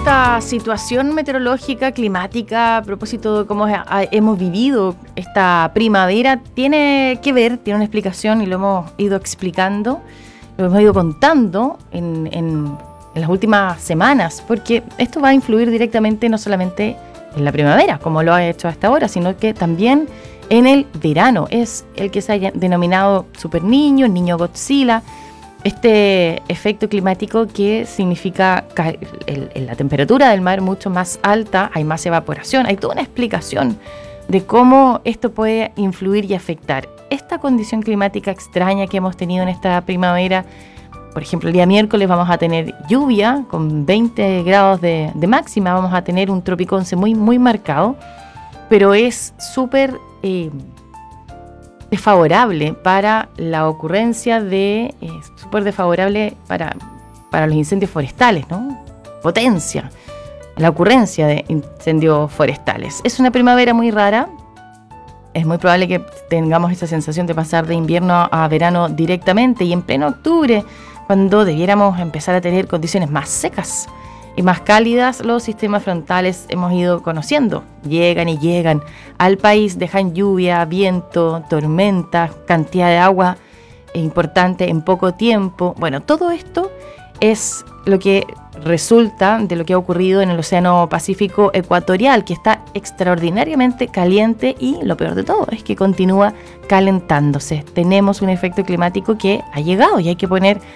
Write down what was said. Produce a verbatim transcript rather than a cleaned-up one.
esta situación meteorológica, climática, a propósito de cómo hemos vivido esta primavera, tiene que ver, tiene una explicación y lo hemos ido explicando, lo hemos ido contando en, en, en las últimas semanas, porque esto va a influir directamente no solamente en la primavera, como lo ha hecho hasta ahora, sino que también en el verano. Es el que se ha denominado Super Niño, el Niño Godzilla. Este efecto climático que significa que el, el, la temperatura del mar mucho más alta, hay más evaporación, hay toda una explicación de cómo esto puede influir y afectar. Esta condición climática extraña que hemos tenido en esta primavera, por ejemplo, el día miércoles vamos a tener lluvia con veinte grados de, de máxima, vamos a tener un tropiconce muy, muy marcado, pero es súper... Eh, desfavorable para la ocurrencia de, eh, súper desfavorable para, para los incendios forestales, ¿no? Potencia la ocurrencia de incendios forestales. Es una primavera muy rara, es muy probable que tengamos esa sensación de pasar de invierno a verano directamente y en pleno octubre, cuando debiéramos empezar a tener condiciones más secas y más cálidas. Los sistemas frontales hemos ido conociendo, llegan y llegan al país, dejan lluvia, viento, tormentas, cantidad de agua importante en poco tiempo. Bueno, todo esto es lo que resulta de lo que ha ocurrido en el Océano Pacífico ecuatorial, que está extraordinariamente caliente y lo peor de todo es que continúa calentándose. Tenemos un efecto climático que ha llegado y hay que poner